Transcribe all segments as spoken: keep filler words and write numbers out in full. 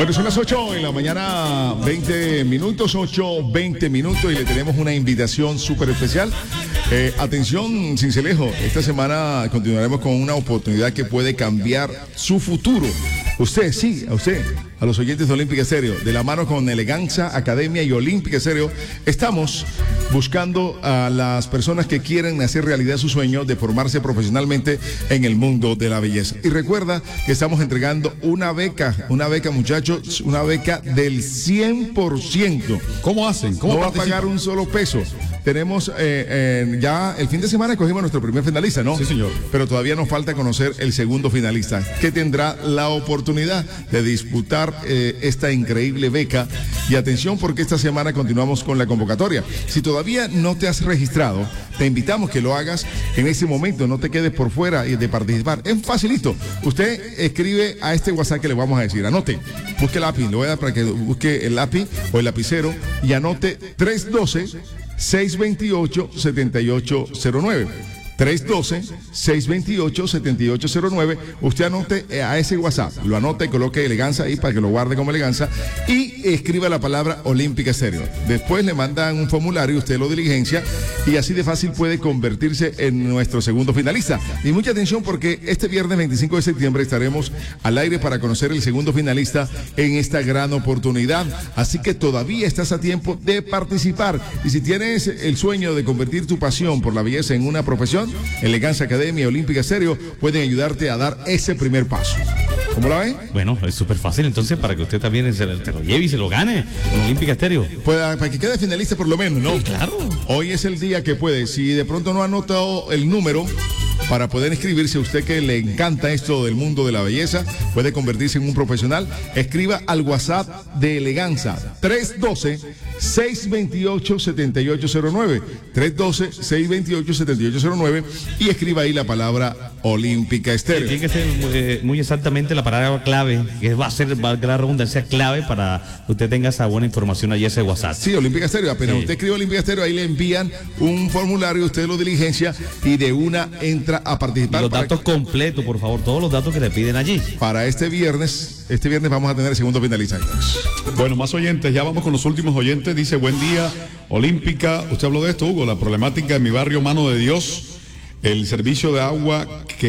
Bueno, son las ocho de la mañana, veinte minutos, ocho, veinte minutos, y le tenemos una invitación súper especial. Eh, atención, Sincelejo, esta semana continuaremos con una oportunidad que puede cambiar su futuro. Usted, sí, a usted, a los oyentes de Olímpica Estéreo, de la mano con Eleganza Academia y Olímpica Estéreo, estamos buscando a las personas que quieren hacer realidad su sueño de formarse profesionalmente en el mundo de la belleza. Y recuerda que estamos entregando una beca, una beca, muchachos, una beca del cien por ciento. ¿Cómo hacen? ¿Cómo no va a participan? pagar un solo peso. Tenemos eh, eh, ya el fin de semana escogimos nuestro primer finalista, ¿no? Sí, señor. Pero todavía nos falta conocer el segundo finalista, que tendrá la oportunidad de disputar eh, esta increíble beca. Y atención, porque esta semana continuamos con la convocatoria. Si todavía no te has registrado, te invitamos que lo hagas en ese momento, no te quedes por fuera y de participar. Es facilito. Usted escribe a este WhatsApp que le vamos a decir, anote, busque el lápiz, le voy a dar para que busque el lápiz o el lapicero y anote tres uno dos, seis dos ocho, siete ocho cero nueve. tres uno dos, seis dos ocho, siete ocho cero nueve. Usted anote a ese WhatsApp, lo anota y coloque Eleganza ahí para que lo guarde como Eleganza y escriba la palabra Olímpica Estéreo. Después le mandan un formulario, usted lo diligencia y así de fácil puede convertirse en nuestro segundo finalista. Y mucha atención, porque este viernes veinticinco de septiembre estaremos al aire para conocer el segundo finalista en esta gran oportunidad. Así que todavía estás a tiempo de participar. Y si tienes el sueño de convertir tu pasión por la belleza en una profesión, Eleganza Academia y Olímpica Estéreo pueden ayudarte a dar ese primer paso. ¿Cómo la ven? Bueno, es súper fácil entonces para que usted también se, se lo lleve y se lo gane con Olímpica Estéreo. Pues para que quede finalista por lo menos, ¿no? Sí, claro. Hoy es el día que puede, si de pronto no ha anotado el número para poder inscribirse, usted que le encanta esto del mundo de la belleza, puede convertirse en un profesional, escriba al WhatsApp de Eleganza, tres uno dos, seis dos ocho, siete ocho cero nueve, tres uno dos, seis dos ocho, siete ocho cero nueve, y escriba ahí la palabra Olímpica Estéreo. Tiene que ser eh, muy exactamente la palabra clave, que va a ser, valga la redundancia, clave para que usted tenga esa buena información allí ese WhatsApp. Sí, Olímpica Estéreo, apenas Sí. usted escribe Olímpica Estéreo, ahí le envían un formulario, usted lo diligencia y de una entra a Y participar. los para datos completos, por favor, todos los datos que le piden allí. Para este viernes, este viernes vamos a tener el segundo finalista. Bueno, más oyentes, ya vamos con los últimos oyentes. Dice, buen día, Olímpica. Usted habló de esto, Hugo, la problemática de mi barrio, Mano de Dios, el servicio de agua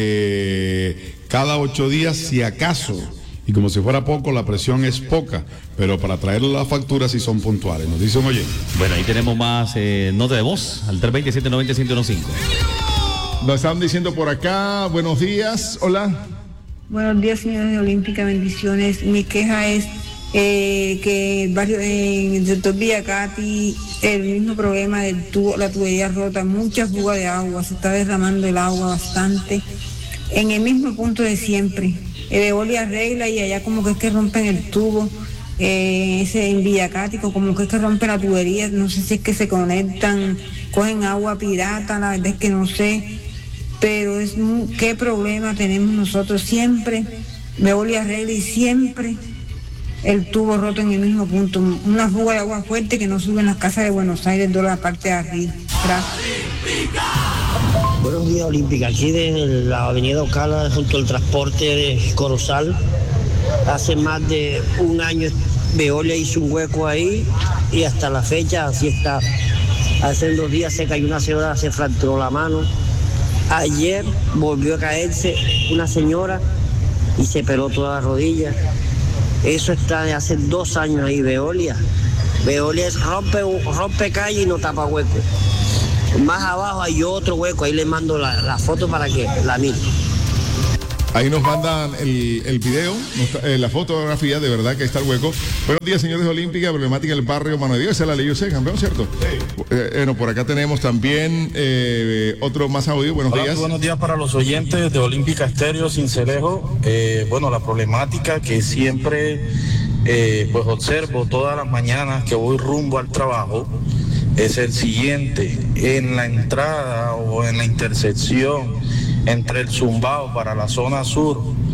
que cada ocho días, si acaso, y como si fuera poco, la presión es poca, pero para traer las facturas sí son puntuales, nos dice un oyente. Bueno, ahí tenemos más eh, nota de voz al tres dos siete, nueve cero, uno cinco. Nos están diciendo por acá, buenos días, hola. Buenos días, señores de Olímpica, bendiciones. Mi queja es eh, que el barrio, en el sector Villacati, el mismo problema del tubo, la tubería rota, mucha fuga de agua, se está derramando el agua bastante, en el mismo punto de siempre. Veolia arregla y allá como que es que rompen el tubo, eh, ese en Villacati, como que es que rompen la tubería, no sé si es que se conectan, cogen agua pirata, la verdad es que no sé. Pero es un, qué problema tenemos nosotros siempre, Veolia arregla y siempre el tubo roto en el mismo punto, una fuga de agua fuerte que no sube en las casas de Buenos Aires, de la parte de arriba. Gracias. Buenos días, Olímpica. Aquí de la avenida Ocala, junto al transporte de Corozal, hace más de un año Veolia hizo un hueco ahí y hasta la fecha así está. Hace dos días se cayó una señora, se fracturó la mano. Ayer volvió a caerse una señora y se peló toda la rodilla. Eso está de hace dos años ahí, Veolia. Veolia es rompe, rompe calle y no tapa hueco. Más abajo hay otro hueco, ahí le mando la, la foto para que la mire. Ahí nos mandan el, el video, nos- eh, la fotografía, de verdad que está el hueco. Buenos días, señores de Olímpica, problemática del barrio Mano de Dios, esa la ley usted, campeón, ¿cierto? Sí. Eh, bueno, por acá tenemos también eh, otro más audio, buenos Hola, días. buenos días para los oyentes de Olímpica Estéreo, Sincelejo. Eh, bueno, la problemática que siempre eh, pues observo todas las mañanas que voy rumbo al trabajo es el siguiente: en la entrada o en la intersección entre el Zumbao para la zona sur